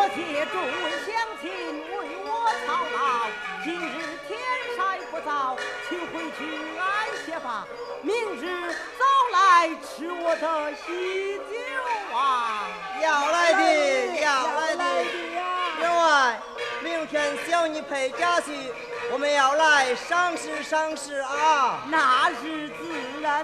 借众位乡亲为我操劳，今日天晒不早，请回去安歇吧。明日早来吃我的喜酒啊！ 要来的，要来的。员外，明天小女陪家去，我们要来赏识赏识啊！ 那是自然。